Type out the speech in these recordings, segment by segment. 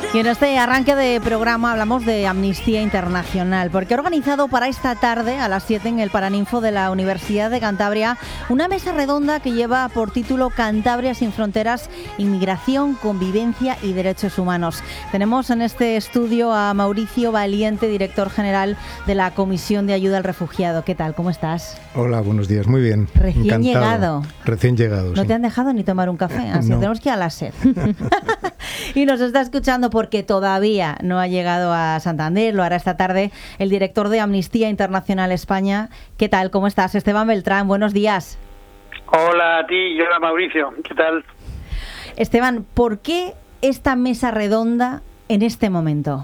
Y en este arranque de programa hablamos de Amnistía Internacional, porque ha organizado para esta tarde a las 7 en el Paraninfo de la Universidad de Cantabria una mesa redonda que lleva por título Cantabria sin fronteras, inmigración, convivencia y derechos humanos. Tenemos en este estudio a Mauricio Valiente, director general de la Comisión de Ayuda al Refugiado. ¿Qué tal? ¿Cómo estás? Hola, buenos días. Muy bien. Recién llegado. Recién llegado, No sí. te han dejado ni tomar un café, así No. tenemos que ir a la SED. Y nos está escuchando porque todavía no ha llegado a Santander, lo hará esta tarde el director de Amnistía Internacional España. ¿Qué tal? ¿Cómo estás? Esteban Beltrán, buenos días. Hola a ti y hola Mauricio, ¿qué tal? Esteban, ¿por qué esta mesa redonda en este momento?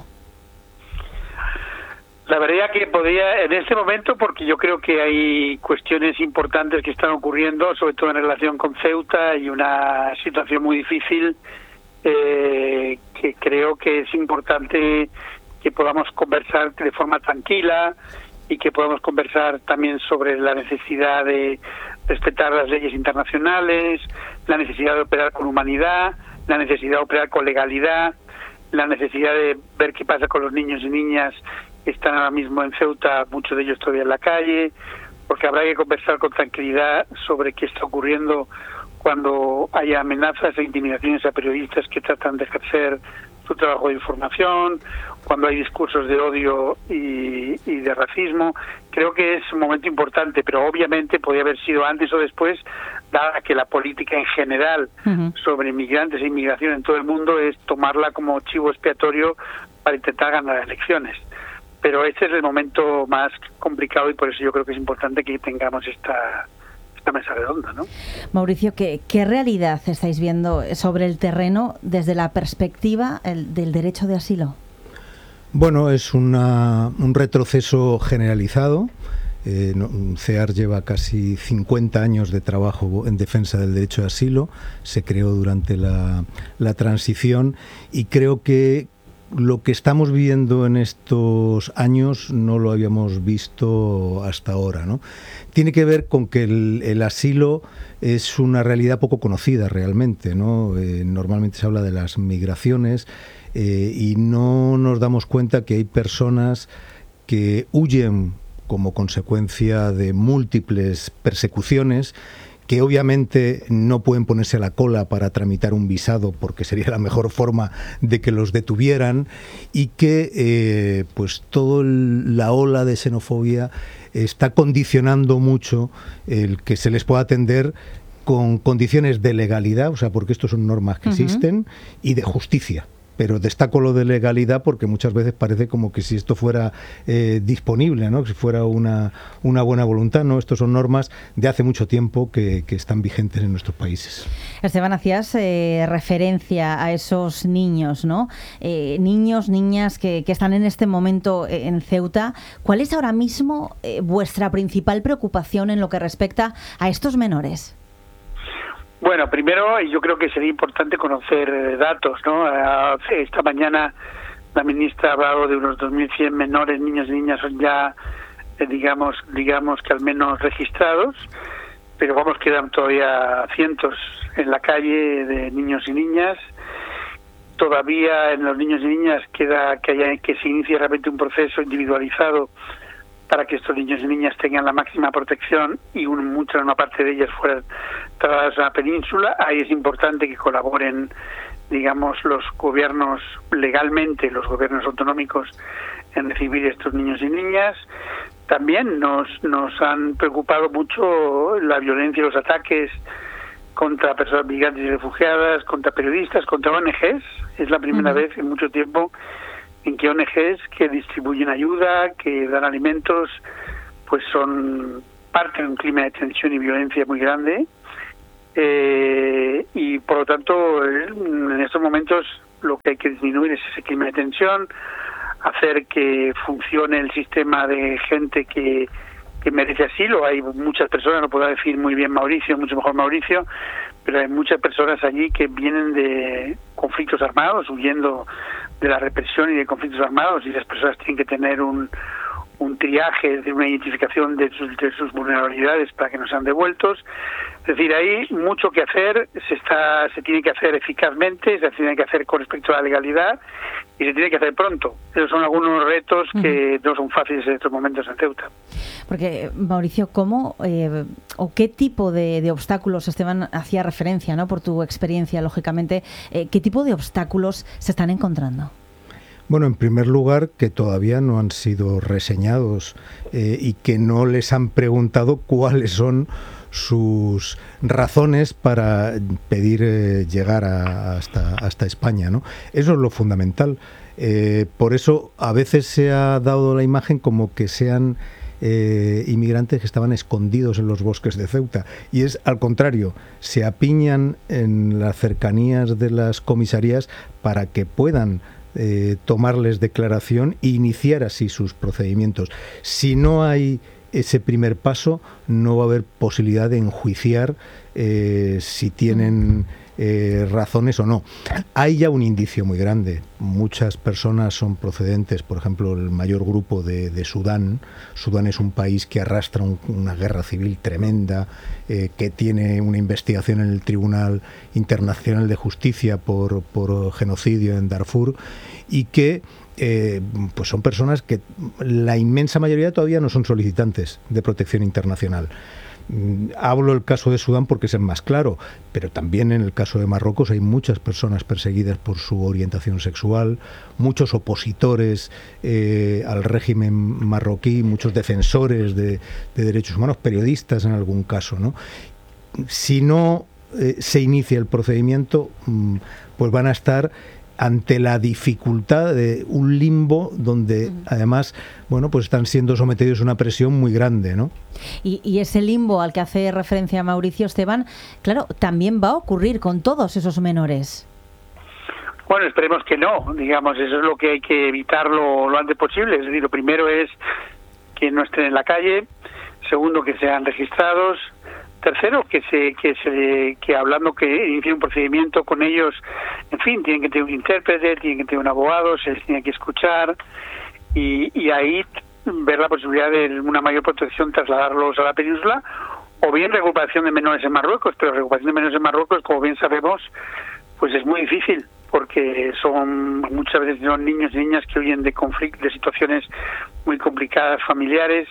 La verdad que podría en este momento, porque yo creo que hay cuestiones importantes que están ocurriendo, sobre todo en relación con Ceuta, y una situación muy difícil que creo que es importante que podamos conversar de forma tranquila y que podamos conversar también sobre la necesidad de respetar las leyes internacionales, la necesidad de operar con humanidad, la necesidad de operar con legalidad, la necesidad de ver qué pasa con los niños y niñas que están ahora mismo en Ceuta, muchos de ellos todavía en la calle, porque habrá que conversar con tranquilidad sobre qué está ocurriendo cuando haya amenazas e intimidaciones a periodistas que tratan de ejercer su trabajo de información, cuando hay discursos de odio y de racismo. Creo que es un momento importante, pero obviamente podría haber sido antes o después, dada que la política en general sobre inmigrantes e inmigración en todo el mundo es tomarla como chivo expiatorio para intentar ganar elecciones. Pero este es el momento más complicado y por eso yo creo que es importante que tengamos esta mesa redonda, ¿no? Mauricio, ¿qué realidad estáis viendo sobre el terreno desde la perspectiva del derecho de asilo? Bueno, es un retroceso generalizado. CEAR lleva casi 50 años de trabajo en defensa del derecho de asilo. Se creó durante la transición y creo que lo que estamos viendo en estos años no lo habíamos visto hasta ahora, ¿no? Tiene que ver con que el asilo es una realidad poco conocida realmente, ¿no? Normalmente se habla de las migraciones y no nos damos cuenta que hay personas que huyen como consecuencia de múltiples persecuciones, que obviamente no pueden ponerse a la cola para tramitar un visado porque sería la mejor forma de que los detuvieran, y que pues toda la ola de xenofobia está condicionando mucho el que se les pueda atender con condiciones de legalidad, o sea, porque estos son normas que existen, y de justicia. Pero destaco lo de legalidad porque muchas veces parece como que si esto fuera disponible, ¿no? Que si fuera una buena voluntad, ¿no? Estos son normas de hace mucho tiempo que están vigentes en nuestros países. Esteban, hacías referencia a esos niños, ¿no? Niños, niñas que están en este momento en Ceuta. ¿Cuál es ahora mismo vuestra principal preocupación en lo que respecta a estos menores? Bueno, primero yo creo que sería importante conocer datos, ¿no? Esta mañana la ministra ha hablado de unos 2.100 menores, niños y niñas son ya, digamos que al menos registrados, pero vamos, quedan todavía cientos en la calle de niños y niñas. Todavía en los niños y niñas queda que se inicie realmente un proceso individualizado para que estos niños y niñas tengan la máxima protección y una parte de ellas fueran trasladadas a la península. Ahí es importante que colaboren, digamos, los gobiernos legalmente, los gobiernos autonómicos, en recibir estos niños y niñas. También nos han preocupado mucho la violencia y los ataques contra personas migrantes y refugiadas, contra periodistas, contra ONGs. Es la primera vez en mucho tiempo en que ONGs que distribuyen ayuda, que dan alimentos, pues son parte de un clima de tensión y violencia muy grande. Y por lo tanto, en estos momentos lo que hay que disminuir es ese clima de tensión, hacer que funcione el sistema de gente que merece asilo. Hay muchas personas, lo podrá decir muy bien Mauricio, mucho mejor Mauricio, pero hay muchas personas allí que vienen de conflictos armados, huyendo de la represión y de conflictos armados, y las personas tienen que tener un un triaje, de una identificación de sus vulnerabilidades para que no sean devueltos. Es decir, hay mucho que hacer, se tiene que hacer eficazmente, se tiene que hacer con respecto a la legalidad y se tiene que hacer pronto. Esos son algunos retos que no son fáciles en estos momentos en Ceuta. Porque, Mauricio, ¿cómo o qué tipo de obstáculos, Esteban hacía referencia, ¿no?, por tu experiencia, lógicamente, qué tipo de obstáculos se están encontrando? Bueno, en primer lugar, que todavía no han sido reseñados y que no les han preguntado cuáles son sus razones para pedir llegar hasta España, ¿no? Eso es lo fundamental. Por eso a veces se ha dado la imagen como que sean inmigrantes que estaban escondidos en los bosques de Ceuta, y es al contrario, se apiñan en las cercanías de las comisarías para que puedan tomarles declaración e iniciar así sus procedimientos. Si no hay ese primer paso, no va a haber posibilidad de enjuiciar si tienen razones o no. Hay ya un indicio muy grande. Muchas personas son procedentes, por ejemplo, el mayor grupo de Sudán. Sudán es un país que arrastra una guerra civil tremenda, que tiene una investigación en el Tribunal Internacional de Justicia por genocidio en Darfur, y que pues son personas que la inmensa mayoría todavía no son solicitantes de protección internacional. Hablo del caso de Sudán porque es el más claro, pero también en el caso de Marruecos hay muchas personas perseguidas por su orientación sexual, muchos opositores al régimen marroquí, muchos defensores de derechos humanos, periodistas en algún caso, ¿no? Si no se inicia el procedimiento, pues van a estar ante la dificultad de un limbo donde además, bueno, pues están siendo sometidos a una presión muy grande, ¿no? Y ese limbo al que hace referencia Mauricio, Esteban, claro, también va a ocurrir con todos esos menores. Bueno, esperemos que no, digamos, eso es lo que hay que evitar lo antes posible. Es decir, lo primero es que no estén en la calle, segundo, que sean registrados, tercero, que hablando que inicie un procedimiento con ellos, en fin, tienen que tener un intérprete, tienen que tener un abogado, se les tiene que escuchar y ahí ver la posibilidad de una mayor protección, trasladarlos a la península, o bien recuperación de menores en Marruecos, pero recuperación de menores en Marruecos, como bien sabemos, pues es muy difícil, porque son muchas veces son niños y niñas que huyen de conflictos, de situaciones muy complicadas familiares,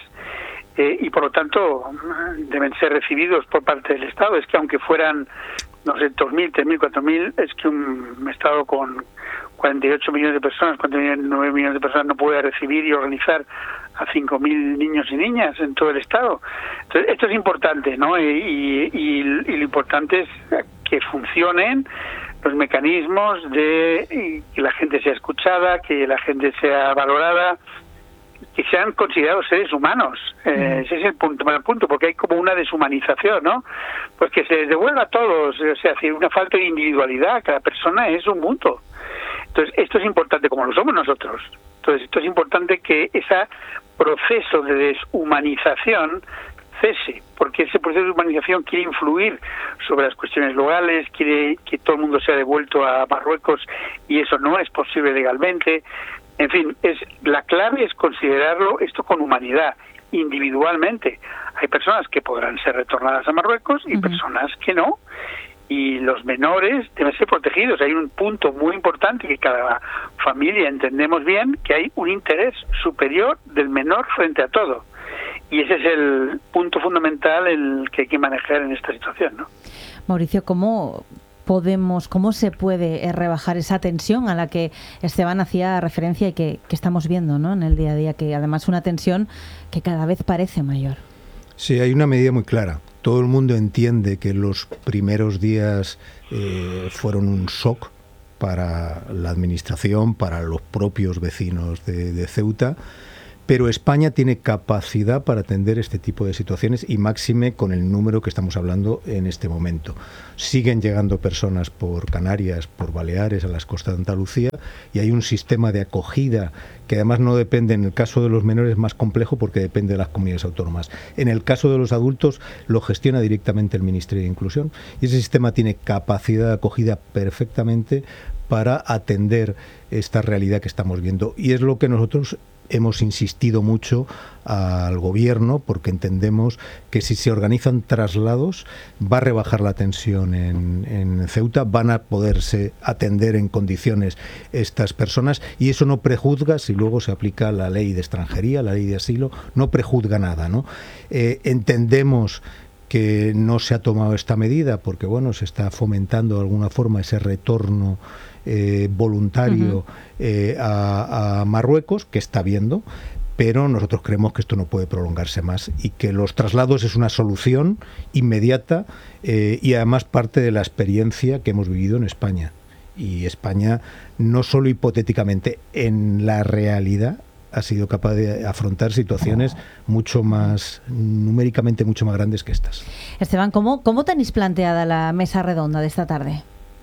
y por lo tanto deben ser recibidos por parte del Estado. Es que aunque fueran, no sé, 2.000, 3.000, 4.000, es que un Estado con 48 millones de personas, 49 millones de personas no puede recibir y organizar a 5.000 niños y niñas en todo el Estado. Entonces, esto es importante, ¿no? Y lo importante es que funcionen los mecanismos de que la gente sea escuchada, que la gente sea valorada, que sean considerados seres humanos. Ese es el punto, porque hay como una deshumanización, ¿no? Pues que se les devuelva a todos, o sea, una falta de individualidad, cada persona es un mundo. Entonces, esto es importante, como lo somos nosotros. Entonces, esto es importante que ese proceso de deshumanización cese, porque ese proceso de humanización quiere influir sobre las cuestiones legales, quiere que todo el mundo sea devuelto a Marruecos y eso no es posible legalmente. En fin, la clave es considerarlo esto con humanidad, individualmente. Hay personas que podrán ser retornadas a Marruecos y personas que no, y los menores deben ser protegidos. Hay un punto muy importante que cada familia entendemos bien, que hay un interés superior del menor frente a todo. Y ese es el punto fundamental el que hay que manejar en esta situación, ¿no? Mauricio, ¿cómo se puede rebajar esa tensión a la que Esteban hacía referencia y que estamos viendo, ¿no?, en el día a día, que además es una tensión que cada vez parece mayor? Sí, hay una medida muy clara. Todo el mundo entiende que los primeros días fueron un shock para la administración, para los propios vecinos de Ceuta, pero España tiene capacidad para atender este tipo de situaciones y máxime con el número que estamos hablando en este momento. Siguen llegando personas por Canarias, por Baleares, a las costas de Andalucía, y hay un sistema de acogida que además no depende, en el caso de los menores, más complejo porque depende de las comunidades autónomas. En el caso de los adultos lo gestiona directamente el Ministerio de Inclusión y ese sistema tiene capacidad de acogida perfectamente para atender esta realidad que estamos viendo. Y es lo que nosotros hemos insistido mucho al gobierno, porque entendemos que si se organizan traslados va a rebajar la tensión en Ceuta, van a poderse atender en condiciones estas personas, y eso no prejuzga, si luego se aplica la ley de extranjería, la ley de asilo, no prejuzga nada, ¿no? Entendemos que no se ha tomado esta medida porque, bueno, se está fomentando de alguna forma ese retorno voluntario a Marruecos, que está habiendo, pero nosotros creemos que esto no puede prolongarse más y que los traslados es una solución inmediata y además parte de la experiencia que hemos vivido en España. Y España, no solo hipotéticamente, en la realidad ha sido capaz de afrontar situaciones mucho más, numéricamente mucho más grandes que estas. Esteban, ¿cómo tenéis planteada la mesa redonda de esta tarde?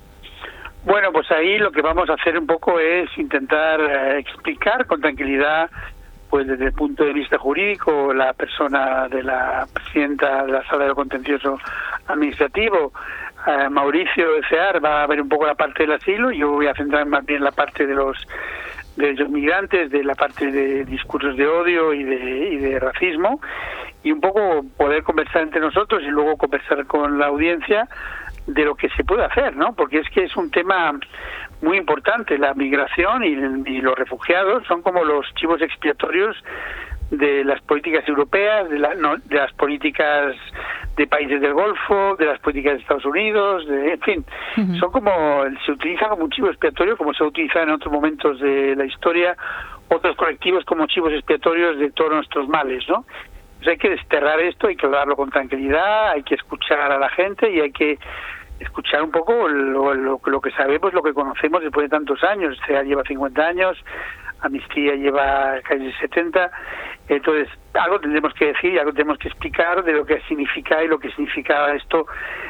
Bueno, pues ahí lo que vamos a hacer un poco es intentar explicar con tranquilidad, pues desde el punto de vista jurídico, la persona de la presidenta de la Sala de Contencioso Administrativo, Mauricio de Cear, va a ver un poco la parte del asilo. Yo voy a centrar más bien la parte de los migrantes, de la parte de discursos de odio y de racismo, y un poco poder conversar entre nosotros y luego conversar con la audiencia de lo que se puede hacer, ¿no? Porque es que es un tema muy importante. La migración y los refugiados son como los chivos expiatorios de las políticas europeas, de las políticas de países del Golfo, de las políticas de Estados Unidos, en fin, son como, se utiliza como un chivo expiatorio, como se utiliza en otros momentos de la historia otros colectivos como chivos expiatorios de todos nuestros males, ¿no? Pues hay que desterrar esto, hay que hablarlo con tranquilidad, hay que escuchar a la gente y hay que escuchar un poco lo que sabemos, lo que conocemos después de tantos años. CEA lleva 50 años, Amnistía lleva casi 70, entonces algo tendremos que decir y algo tenemos que explicar de lo que significa y lo que significa esto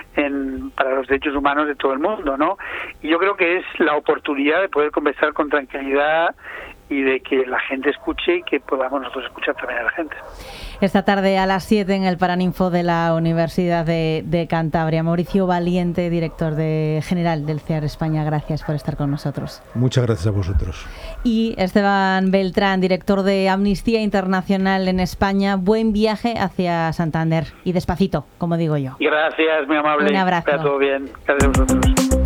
para los derechos humanos de todo el mundo, ¿no? Y yo creo que es la oportunidad de poder conversar con tranquilidad y de que la gente escuche y que podamos nosotros escuchar también a la gente. Esta tarde a las 7 en el Paraninfo de la Universidad de Cantabria. Mauricio Valiente, director general del CEAR España, gracias por estar con nosotros. Muchas gracias a vosotros. Y Esteban Beltrán, director de Amnistía Internacional en España, buen viaje hacia Santander y despacito, como digo yo. Gracias, muy amable. Un abrazo. Está todo bien. Gracias a vosotros.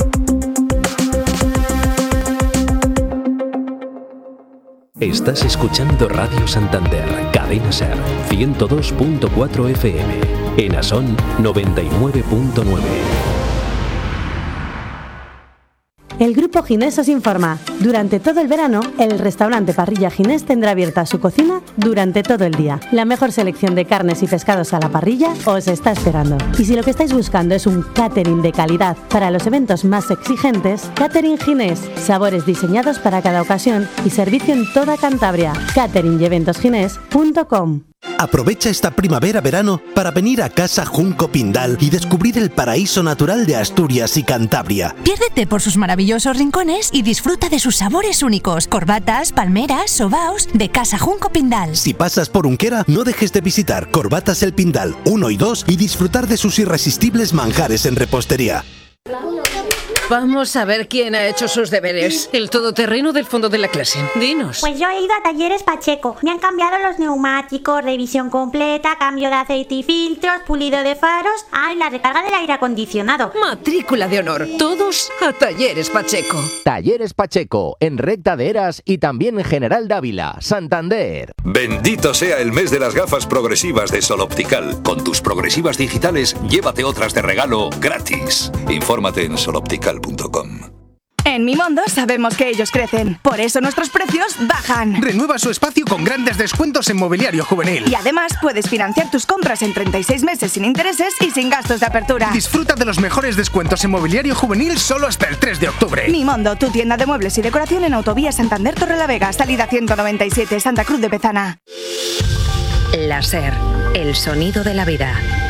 Estás escuchando Radio Santander, Cadena SER, 102.4 FM, en Asón 99.9. El Grupo Ginés os informa. Durante todo el verano, el restaurante Parrilla Ginés tendrá abierta su cocina durante todo el día. La mejor selección de carnes y pescados a la parrilla os está esperando. Y si lo que estáis buscando es un catering de calidad para los eventos más exigentes, Catering Ginés. Sabores diseñados para cada ocasión y servicio en toda Cantabria. cateringyeventosginés.com. Aprovecha esta primavera-verano para venir a Casa Junco Pindal y descubrir el paraíso natural de Asturias y Cantabria. Piérdete por sus maravillosos rincones y disfruta de sus sabores únicos. Corbatas, palmeras, sobaos de Casa Junco Pindal. Si pasas por Unquera, no dejes de visitar Corbatas El Pindal 1 y 2 y disfrutar de sus irresistibles manjares en repostería. Vamos a ver quién ha hecho sus deberes. El todoterreno del fondo de la clase. Dinos. Pues yo he ido a Talleres Pacheco. Me han cambiado los neumáticos, revisión completa, cambio de aceite y filtros, pulido de faros. Y la recarga del aire acondicionado. Matrícula de honor. Todos a Talleres Pacheco. Talleres Pacheco, en Recta de Eras y también en General Dávila, Santander. Bendito sea el mes de las gafas progresivas de Sol Optical. Con tus progresivas digitales, llévate otras de regalo gratis. Infórmate en soloptical.com. En Mimondo sabemos que ellos crecen, por eso nuestros precios bajan. Renueva su espacio con grandes descuentos en mobiliario juvenil. Y además puedes financiar tus compras en 36 meses sin intereses y sin gastos de apertura. Disfruta de los mejores descuentos en mobiliario juvenil solo hasta el 3 de octubre. Mimondo, tu tienda de muebles y decoración en Autovía Santander Torrelavega, salida 197, Santa Cruz de Pezana. La SER, el sonido de la vida.